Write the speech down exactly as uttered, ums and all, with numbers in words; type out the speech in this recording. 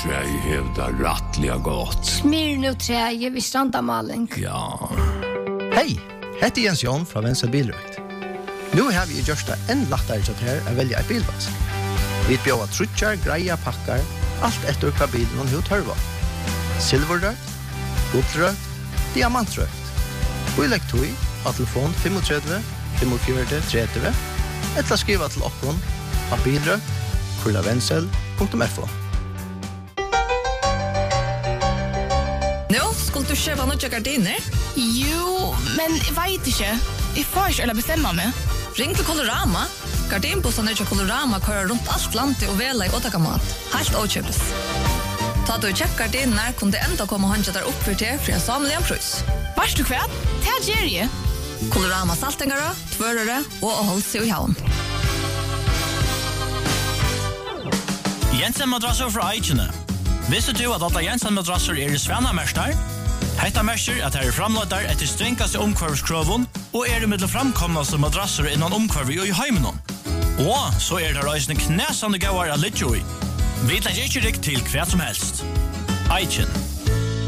träj hävda rattliga gott. Smir nu träj vid strandamaling. Ja. Hej, heter Jens Jon fra Venstre Bilrøkt. Nu har vi gjort det en lettere til her å velge et bilvask. Vi bjør trutjar, greia, pakkar, alt etter hva bilen og hva tørva. Silverrøkt, guldrøkt, diamantrøkt. Og i legg tog av telefon tre fem fem fire tre tre eller skriva til okkon av bilrøkt kulla vensel punktum f o. Nå, skulle du kjøpe noen gardiner? Jo, men jeg vet ikke. Jeg får ikke eller bestemme meg. Ring til Colorama. Gardinbossene til Colorama kører rundt alt landet og vela i åttakamat. Helt åkjøpes. Ta du kjøpt gardiner, kunne det enda komme håndja der opp for til for en samlig pris. Varst du kvært? Det er Jerry. Colorama saltengere, tvørere og å holde seg i havn. Jensen madrasser fra Eichene. Visste du at alle Jensen madrasser er i Svennamester? Hetta merker at her er framløyder etter strengeste omkvarvskroven og er i middel framkomneste madrasser innan omkvarv i heimenon. Og så er det reisende knæsende gauar av Lidjoi. Vi legger ikke riktig til hva som helst. Eichen.